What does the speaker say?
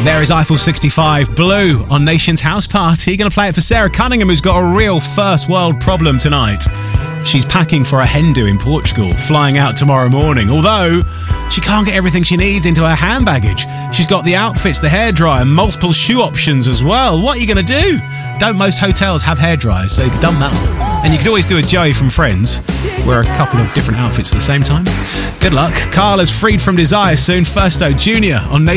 There is Eiffel 65 Blue on Nation's House Party. Going to play it for Sarah Cunningham, who's got a real first world problem tonight. She's packing for a hen do in Portugal, flying out tomorrow morning. Although she can't get everything she needs into her hand baggage. She's got the outfits, the hairdryer, and multiple shoe options as well. What are you going to do? Don't most hotels have hairdryers? So you've done that one. And you could always do a Joey from Friends, wear a couple of different outfits at the same time. Good luck. Carla's freed from desire soon. First though, Junior on Nation.